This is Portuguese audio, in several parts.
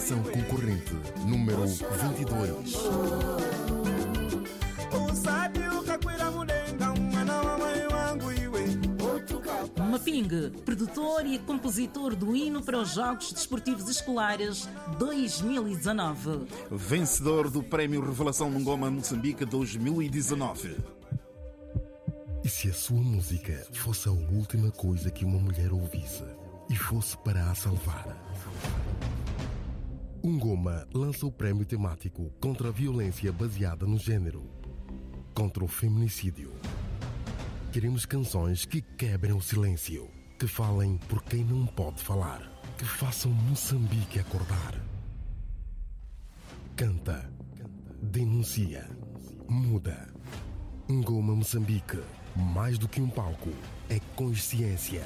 Canção concorrente número 22. Maping, produtor e compositor do hino para os Jogos Desportivos Escolares 2019. Vencedor do Prémio Revelação Ngoma Moçambique 2019. E se a sua música fosse a última coisa que uma mulher ouvisse e fosse para a salvar? Ngoma lança o prémio temático contra a violência baseada no género, contra o feminicídio. Queremos canções que quebrem o silêncio, que falem por quem não pode falar, que façam Moçambique acordar. Canta, denuncia, muda. Ngoma Moçambique, mais do que um palco, é consciência.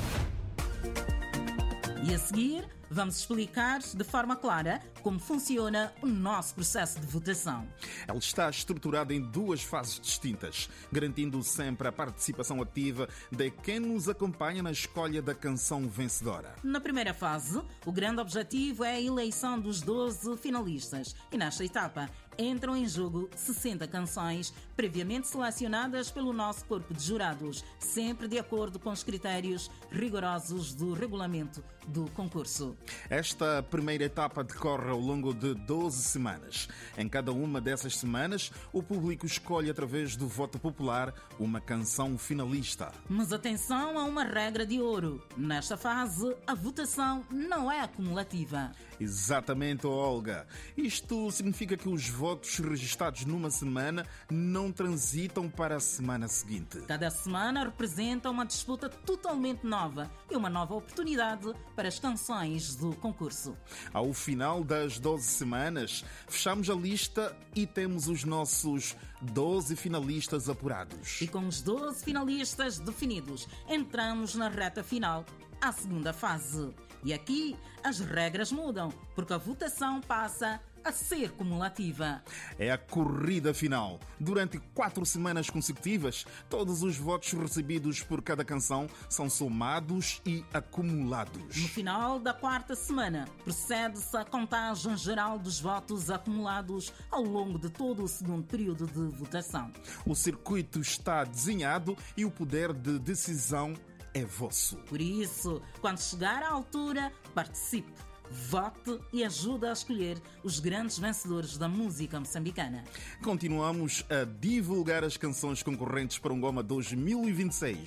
E a seguir, vamos explicar de forma clara como funciona o nosso processo de votação. Ela está estruturada em duas fases distintas, garantindo sempre a participação ativa de quem nos acompanha na escolha da canção vencedora. Na primeira fase, o grande objetivo é a eleição dos 12 finalistas. E nesta etapa, entram em jogo 60 canções previamente selecionadas pelo nosso corpo de jurados, sempre de acordo com os critérios rigorosos do regulamento do concurso. Esta primeira etapa decorre ao longo de 12 semanas. Em cada uma dessas semanas, o público escolhe através do voto popular uma canção finalista. Mas atenção a uma regra de ouro. Nesta fase, a votação não é acumulativa. Exatamente, Olga. Isto significa que os votos registados numa semana não transitam para a semana seguinte. Cada semana representa uma disputa totalmente nova e uma nova oportunidade para as canções do concurso. Ao final das 12 semanas, fechamos a lista e temos os nossos 12 finalistas apurados. E com os 12 finalistas definidos, entramos na reta final, a segunda fase. E aqui as regras mudam, porque a votação passa a ser cumulativa. É a corrida final. Durante 4 semanas consecutivas, todos os votos recebidos por cada canção são somados e acumulados. No final da 4ª semana, procede-se à contagem geral dos votos acumulados ao longo de todo o segundo período de votação. O circuito está desenhado e o poder de decisão é vosso. Por isso, quando chegar à altura, participe, vote e ajude a escolher os grandes vencedores da música moçambicana. Continuamos a divulgar as canções concorrentes para o Ngoma 2026.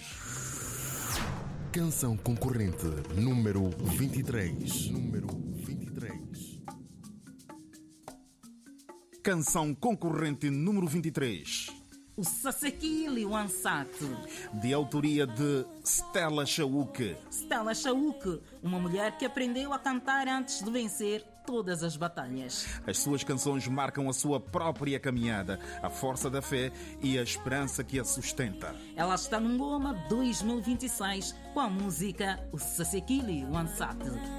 Canção concorrente número 23. Número 23. Canção concorrente número 23. O Sasekili Wansat, de autoria de Stella Chauque. Stella Chauque, uma mulher que aprendeu a cantar antes de vencer todas as batalhas. As suas canções marcam a sua própria caminhada, a força da fé e a esperança que a sustenta. Ela está no Ngoma 2026 com a música O Sasekili Wansat.